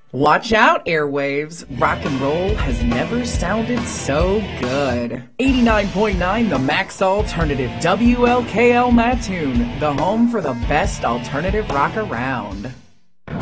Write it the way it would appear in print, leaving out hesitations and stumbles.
Watch out, airwaves. Rock and roll has never sounded so good. 89.9 The Max Alternative, WLKL Mattoon, the home for the best alternative rock around.